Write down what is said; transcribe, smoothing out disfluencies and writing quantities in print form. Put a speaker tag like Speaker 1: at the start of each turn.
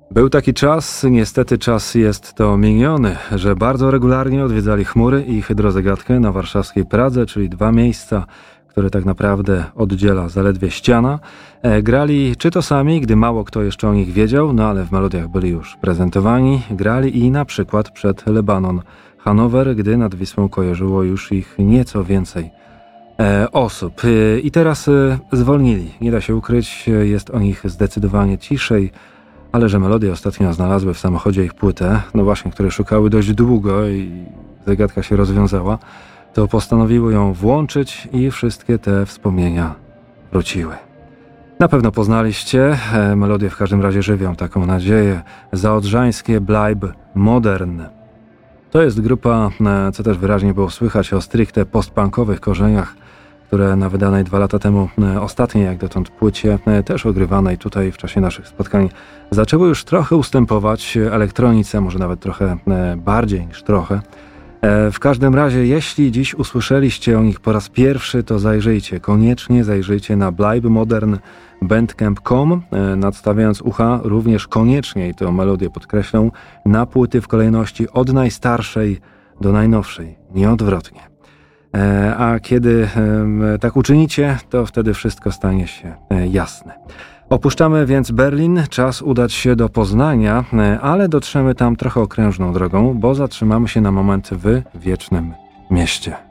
Speaker 1: Był taki czas, niestety czas jest to miniony, że bardzo regularnie odwiedzali Chmury i Hydrozagadkę na warszawskiej Pradze, czyli dwa miejsca, które tak naprawdę oddziela zaledwie ściana. Grali czy to sami, gdy mało kto jeszcze o nich wiedział, no ale w melodiach byli już prezentowani. Grali i na przykład przed Lebanon Hanower, gdy nad Wisłą kojarzyło już ich nieco więcej osób. I teraz zwolnili, nie da się ukryć, jest o nich zdecydowanie ciszej, ale że melodie ostatnio znalazły w samochodzie ich płytę, no właśnie, które szukały dość długo i zagadka się rozwiązała, to postanowiły ją włączyć i wszystkie te wspomnienia wróciły. Na pewno poznaliście, melodie w każdym razie żywią taką nadzieję. Zaodrzańskie Bleib Modern. To jest grupa, co też wyraźnie było słychać, o stricte postpunkowych korzeniach, które na wydanej 2 lata temu ostatniej jak dotąd płycie, też ogrywanej tutaj w czasie naszych spotkań, zaczęły już trochę ustępować elektronice, może nawet trochę bardziej niż trochę. W każdym razie, jeśli dziś usłyszeliście o nich po raz pierwszy, to koniecznie zajrzyjcie na bleibmodern.bandcamp.com, nadstawiając ucha również koniecznie, i tę melodię podkreślę, na płyty w kolejności od najstarszej do najnowszej, nieodwrotnie. A kiedy tak uczynicie, to wtedy wszystko stanie się jasne. Opuszczamy więc Berlin, czas udać się do Poznania, ale dotrzemy tam trochę okrężną drogą, bo zatrzymamy się na moment w Wiecznym Mieście.